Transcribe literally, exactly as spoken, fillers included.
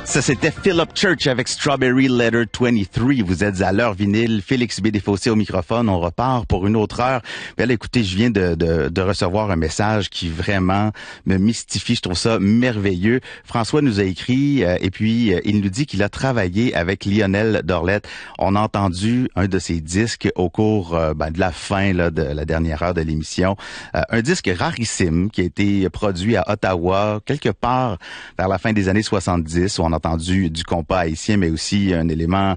Ça, c'était Philip Church avec Strawberry Letter vingt-trois. Vous êtes à l'heure vinyle. Félix B. Desfossés au microphone. On repart pour une autre heure. Mais là, écoutez, je viens de, de, de recevoir un message qui vraiment me mystifie. Je trouve ça merveilleux. François nous a écrit euh, et puis euh, il nous dit qu'il a travaillé avec Lionel Dorlette. On a entendu un de ses disques au cours euh, ben, de la fin là, de la dernière heure de l'émission. Euh, un disque rarissime qui a été produit à Ottawa, quelque part vers la fin des années soixante-dix, où on a entendu du compas haïtien, mais aussi un élément